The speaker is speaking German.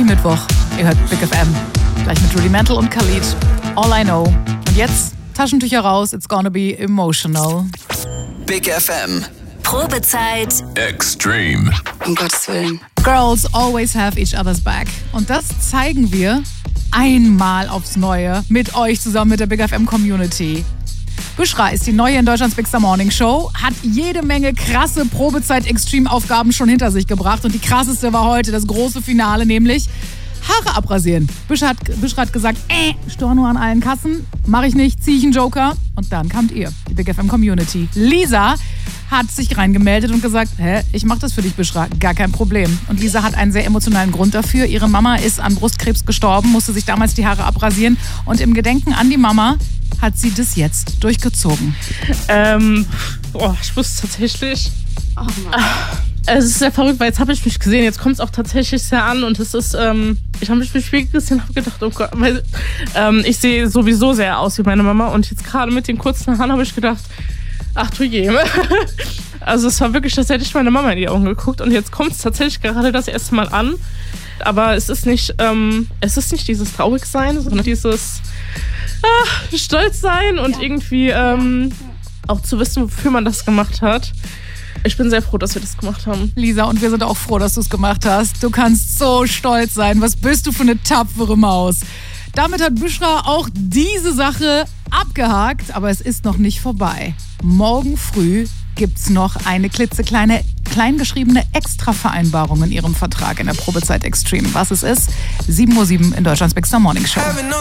Happy Mittwoch. Ihr hört Big FM. Gleich mit Rudimental und Khalid. All I Know. Und jetzt Taschentücher raus. It's gonna be emotional. Big FM. Probezeit Extreme. Um Gottes Willen. Girls always have each other's back. Und das zeigen wir einmal aufs Neue mit euch zusammen mit der Big FM Community. Bushra ist die neue in Deutschlands Big Star Morning Show, hat jede Menge krasse Probezeit-Extreme-Aufgaben schon hinter sich gebracht. Und die krasseste war heute das große Finale, nämlich Haare abrasieren. Bushra hat gesagt, Storno an allen Kassen, mache ich nicht, ziehe ich einen Joker. Und dann kamt ihr, die Big FM Community. Lisa hat sich reingemeldet und gesagt, ich mache das für dich, Bushra, gar kein Problem. Und Lisa hat einen sehr emotionalen Grund dafür. Ihre Mama ist an Brustkrebs gestorben, musste sich damals die Haare abrasieren. Und im Gedenken an die Mama hat sie das jetzt durchgezogen. Ich wusste tatsächlich. Oh Mann. Es ist sehr verrückt, weil jetzt habe ich mich gesehen. Jetzt kommt es auch tatsächlich sehr an und es ist, ich habe mich im Spiegel gesehen und habe gedacht, oh Gott, weil ich sehe sowieso sehr aus wie meine Mama und jetzt gerade mit den kurzen Haaren habe ich gedacht, ach du je. Also es war wirklich, als hätte ich meine Mama in die Augen geguckt und jetzt kommt es tatsächlich gerade das erste Mal an. Aber es ist nicht dieses Traurigsein, sondern dieses Stolzsein und irgendwie auch zu wissen, wofür man das gemacht hat. Ich bin sehr froh, dass wir das gemacht haben. Lisa, und wir sind auch froh, dass du es gemacht hast. Du kannst so stolz sein. Was bist du für eine tapfere Maus? Damit hat Bushra auch diese Sache abgehakt, aber es ist noch nicht vorbei. Morgen früh gibt's noch eine klitzekleine, kleingeschriebene Extra-Vereinbarung in ihrem Vertrag in der Probezeit Extreme. Was es ist? 7:07 Uhr in Deutschlands Big Star Morning Show.